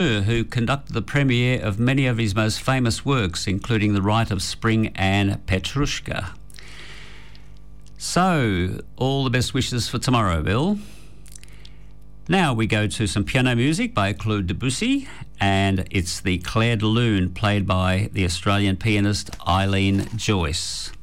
who conducted the premiere of many of his most famous works, including The Rite of Spring and Petrushka. So, all the best wishes for tomorrow, Bill. Now we go to some piano music by Claude Debussy, and it's the Clair de Lune, played by the Australian pianist Eileen Joyce.